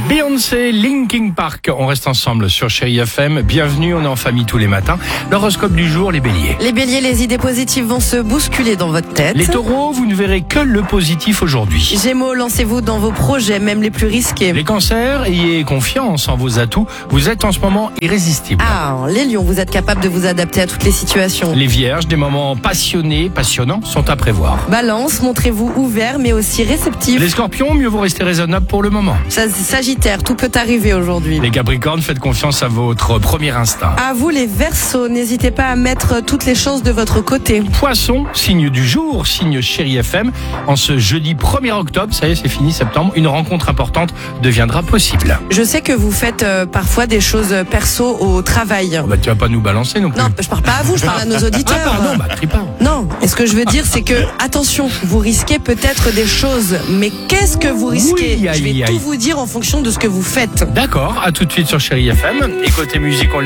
Beyoncé, Linkin Park. On reste ensemble sur Chérie FM. Bienvenue, on est en famille tous les matins. L'horoscope du jour, les béliers. Les béliers, les idées positives vont se bousculer dans votre tête. Les taureaux, vous ne verrez que le positif aujourd'hui. Gémeaux, lancez-vous dans vos projets, même les plus risqués. Les cancers, ayez confiance en vos atouts. Vous êtes en ce moment irrésistible. Les lions, vous êtes capables de vous adapter à toutes les situations. Les vierges, des moments passionnants sont à prévoir. Balance, montrez-vous ouvert mais aussi réceptif. Les scorpions, mieux vaut rester raisonnable pour le moment. Sagittaire, tout peut arriver aujourd'hui. Les capricornes, faites confiance à votre premier instinct. À vous les verseaux, n'hésitez pas à mettre toutes les chances de votre côté. Poissons, signe du jour, signe Chérie FM. En ce jeudi 1er octobre, ça y est, c'est fini septembre, une rencontre importante deviendra possible. Je sais que vous faites parfois des choses perso au travail. Oh tu vas pas nous balancer non plus. Non, je parle pas à vous, je parle à nos auditeurs. Pardon, crie pas. Non, et ce que je veux dire, c'est que, attention, vous risquez peut-être des choses, mais qu'est-ce que vous risquez? Je vais tout vous dire en fonction de ce que vous faites. D'accord, à tout de suite sur Chérie FM. Et côté musique, on